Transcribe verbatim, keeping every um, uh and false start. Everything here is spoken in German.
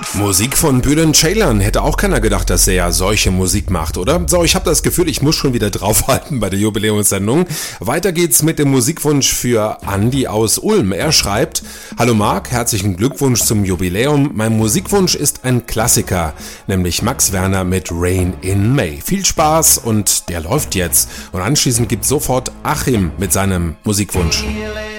Musik von Bülent Ceylan. Hätte auch keiner gedacht, dass er ja solche Musik macht, oder? So, ich habe das Gefühl, ich muss schon wieder draufhalten bei der Jubiläumssendung. Weiter geht's mit dem Musikwunsch für Andi aus Ulm. Er schreibt: Hallo Marc, herzlichen Glückwunsch zum Jubiläum. Mein Musikwunsch ist ein Klassiker, nämlich Max Werner mit Rain in May. Viel Spaß und der läuft jetzt. Und anschließend gibt's sofort Achim mit seinem Musikwunsch.